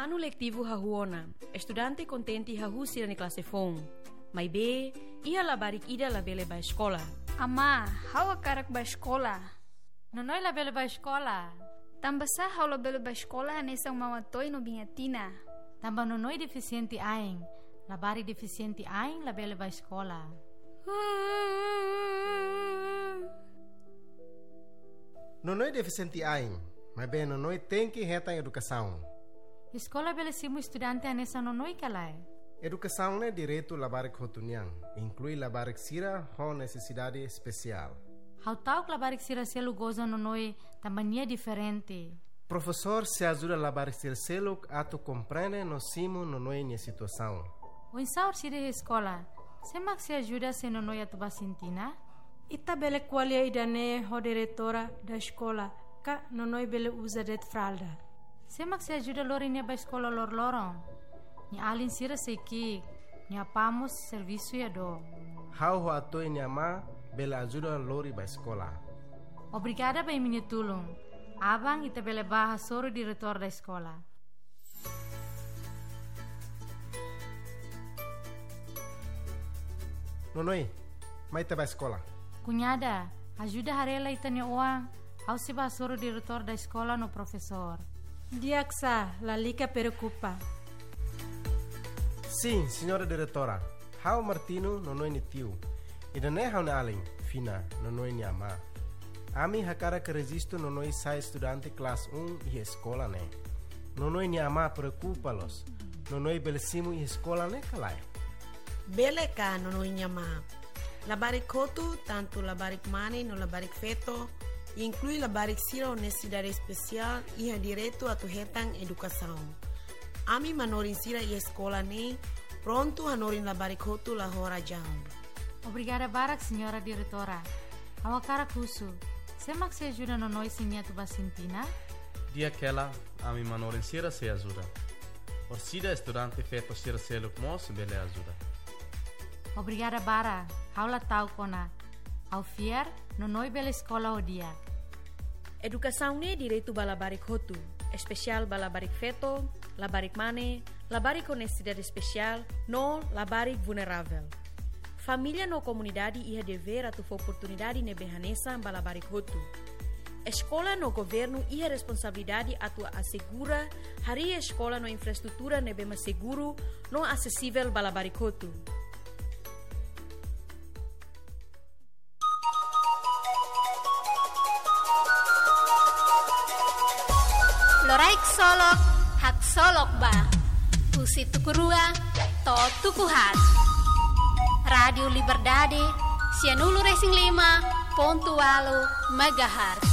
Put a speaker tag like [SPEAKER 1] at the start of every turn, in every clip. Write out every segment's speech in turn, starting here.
[SPEAKER 1] Ano letivo hahuona, estudante contenti hahusi na classe fon. Mai be, ia labarik ida labele ba escola.
[SPEAKER 2] Ama, hawa karak ba escola?
[SPEAKER 3] Nonoy labele ba escola?
[SPEAKER 2] Tambasa hawa labele ba escola hanesang mawatoy no bingatina.
[SPEAKER 3] Tamba nonoy deficiente aing. Labari deficiente aing labele ba escola.
[SPEAKER 4] Nonoy deficiente aing, mas bem nonoy tem que retar educação.
[SPEAKER 3] Escola bele simu estudante anessa nonoy kalai.
[SPEAKER 4] Educação é direito labarik hotuniang, inclui labarik sira com necessidade especial.
[SPEAKER 3] How tau labarik sira selu goza nonoy tambania diferente.
[SPEAKER 4] Professor se ajuda labarik sira selu ato compreende no simu nonoy nia situação.
[SPEAKER 3] O insaur sire escola, semak se ajuda se nonoy atuba sintina?
[SPEAKER 5] Ita bele qualia idane ho diretora da escola, ka nonoi bele usa det fralda.
[SPEAKER 3] Semak se ajuda lori nia ba escola lor lorong. Ni alin sira seki, ni apamos serviço ya do.
[SPEAKER 4] How ho ato nia ma bele ajuda lori ba escola.
[SPEAKER 3] Obrigada ba minha tulung. Abang ita bele baha soro diretor da escola.
[SPEAKER 4] Nonoy, mai te ba escola.
[SPEAKER 3] Cunhada, ajuda harela itanya uang. Ao se basoro diretor da escola no professor.
[SPEAKER 5] Diaksa, la lica preocupa.
[SPEAKER 4] Sim, senhora diretora. How Martino nonoy ni tiu. Ida ne how na aling, fina, nonoy ni ama. Ami hakara que registro nonoy sai estudante classe 1 e escola ne. Nonoy ni ama preocupa-los. Nonoy belesimu e escola ne kalai.
[SPEAKER 6] Bele ka nonoy ni ama. Labarik kotu, tanto labarik mani no labarik feto, inclui labarik sira honestidade especial e ha direito a tu hetang educação. Ami manorin sira e escola ne, pronto hanorin labarik kotu la hora jam.
[SPEAKER 3] Obrigada barak, senhora diretora. Awakara kusu, semak se ajuda no noi sinha tu basintina?
[SPEAKER 7] Dia aquela, ami manorin sira se ajuda. Orsida estudante feto sira se lukmos bele ajuda.
[SPEAKER 3] Obrigada bara, haula tau kona. Ao fier, no noi bela escola o dia.
[SPEAKER 1] Educação ne direito ba labarik hotu, especial ba labarik feto, labarik mane, labarik honestidade especial, no labarik vulnerável. Família no comunidade ia dever atu oportunidade ne behanesa ba labarik hotu. Escola no governo ia responsabilidade atu assegura hari escola no infraestrutura ne bema seguro, no acessível ba labarik hotu.
[SPEAKER 2] Loraik solok, hak solok ba. Usi tukurua, to tukuhat. Radio Liberdade, Sianulu Racing 5.8 MHz.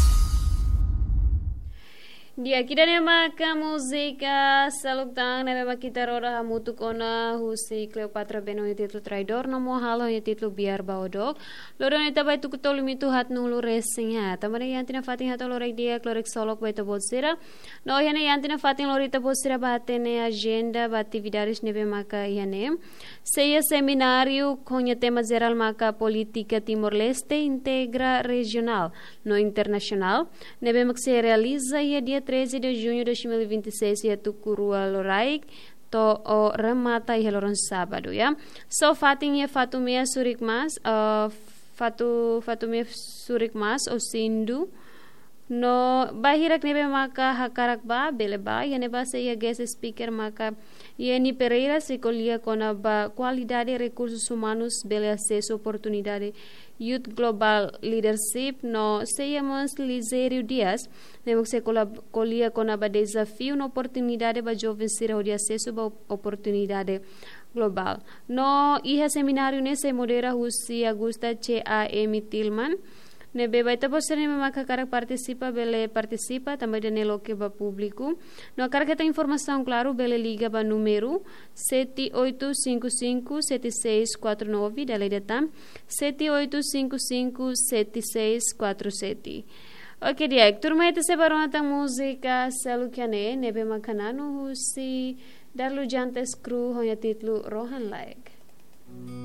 [SPEAKER 8] Dia kita maka música salutang na beba kita rora hamutu kona husi Cleopatra Beno yung titlo Traidor na mo halo yung titlo Biar Baodok loro nita bay tukutol mitu hat nulu racing ha tamari yan tinafating hato lorek dia klorek solok bay tabot sira no yan yan tinafating lori tabot sira batene agenda ba atividades nebe maka yan seya seminário com o tema geral maka política Timor-Leste integra regional no internacional nebe mak se realiza ya dia 13 de junho de 2026 e Tukurua Loraik to o remata e heloron sábado ya so fatin e fatumia surikmas fatumia surikmas o sindu no bahirak nebe maka hakarak ba bele ba yane ba se ya guest speaker maka Yeni Pereira se colia com a qualidade de recursos humanos bele acesso oportunidade Youth Global Leadership no seiamos Lisério Dias temos se colia com a desafio na oportunidade para jovens ser de acesso a oportunidade global no iha seminário nesse modera Husi Augusta C.A.M. Tillman nebe baita posere me maka karak participa também de nelo que ba público no karak esta informação claro bele liga ba número 78557649 da lei de tam 78557647 ok dia turma ete separam ata música selu kiane nebe makanano husi darlu jantes cru honya titlu Rohan Like